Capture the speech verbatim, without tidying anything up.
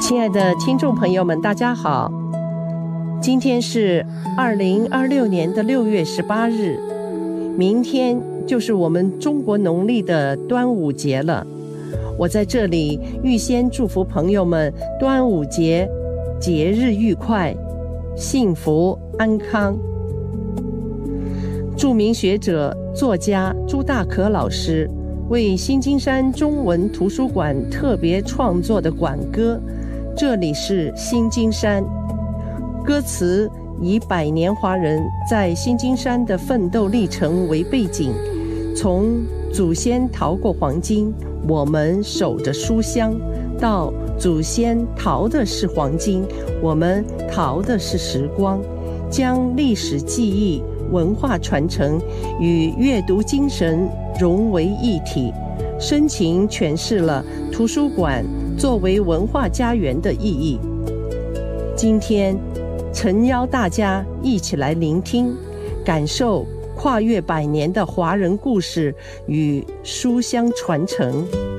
亲爱的听众朋友们，大家好，今天是二零二六年的六月十八日，明天就是我们中国农历的端午节了。我在这里预先祝福朋友们端午节节日愉快，幸福安康。著名学者作家朱大可老师为新金山中文图书馆特别创作的馆歌《这里是新金山》，歌词以百年华人在新金山的奋斗历程为背景，从祖先淘过黄金，我们守着书香，到祖先淘的是黄金，我们淘的是时光，将历史记忆、文化传承与阅读精神融为一体，深情诠释了图书馆作为文化家园的意义。今天诚邀大家一起来聆听，感受跨越百年的华人故事与书香传承。